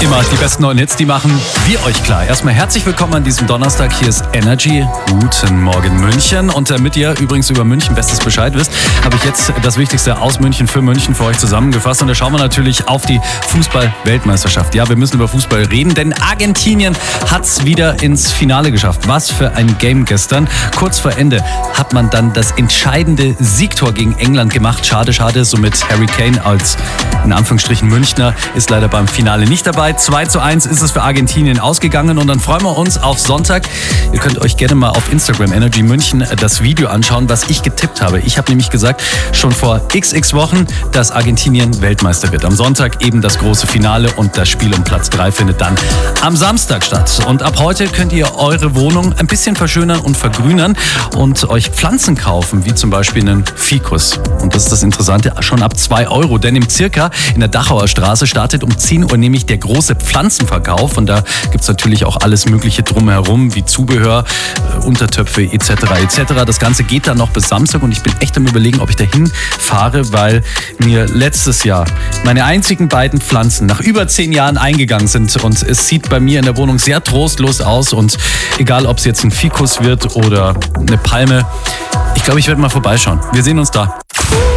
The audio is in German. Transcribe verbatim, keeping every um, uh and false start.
Immer die besten neuen Hits, die machen wir euch klar. Erstmal herzlich willkommen an diesem Donnerstag. Hier ist Energy. Guten Morgen München. Und damit ihr übrigens über München bestes Bescheid wisst, habe ich jetzt das Wichtigste aus München für München für euch zusammengefasst. Und da schauen wir natürlich auf die Fußball-Weltmeisterschaft. Ja, wir müssen über Fußball reden, denn Argentinien hat es wieder ins Finale geschafft. Was für ein Game gestern. Kurz vor Ende hat man dann das entscheidende Siegtor gegen England gemacht. Schade, schade. Somit Harry Kane als, in Anführungsstrichen, Münchner ist leider beim Finale nicht dabei. zwei zu eins ist es für Argentinien ausgegangen und dann freuen wir uns auf Sonntag. Ihr könnt euch gerne mal auf Instagram Energy München das Video anschauen, was ich getippt habe. Ich habe nämlich gesagt, schon vor xx Wochen, dass Argentinien Weltmeister wird. Am Sonntag eben das große Finale und das Spiel um Platz drei findet dann am Samstag statt. Und ab heute könnt ihr eure Wohnung ein bisschen verschönern und vergrünern und euch Pflanzen kaufen, wie zum Beispiel einen Fikus. Und das ist das Interessante, schon ab zwei Euro, denn im Circa in der Dachauer Straße startet um zehn Uhr nämlich der große Pflanzenverkauf und da gibt es natürlich auch alles mögliche drumherum, wie Zubehör, äh, Untertöpfe et cetera et cetera. Das Ganze geht dann noch bis Samstag und ich bin echt am Überlegen, ob ich dahin fahre, weil mir letztes Jahr meine einzigen beiden Pflanzen nach über zehn Jahren eingegangen sind und es sieht bei mir in der Wohnung sehr trostlos aus und egal, ob es jetzt ein Fikus wird oder eine Palme, ich glaube, ich werde mal vorbeischauen. Wir sehen uns da.